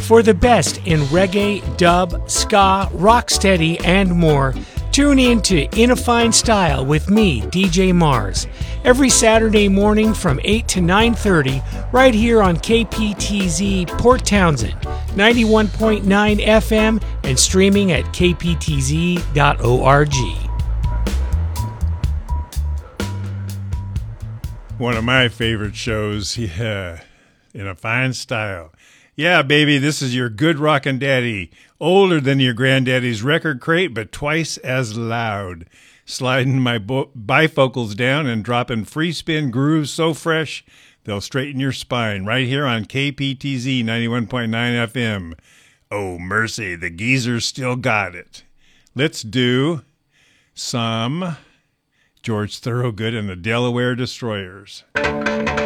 For the best in reggae, dub, ska, rocksteady, and more, tune in to In a Fine Style with me, DJ Mars, every Saturday morning from 8 to 9:30, right here on KPTZ Port Townsend, 91.9 FM, and streaming at kptz.org. One of my favorite shows, yeah, In a Fine Style. Yeah, baby, this is your good rockin' daddy, older than your granddaddy's record crate, but twice as loud. Sliding my bifocals down and dropping free spin grooves so fresh, they'll straighten your spine right here on KPTZ 91.9 FM. Oh, mercy, the geezers still got it. Let's do some George Thorogood and the Delaware Destroyers.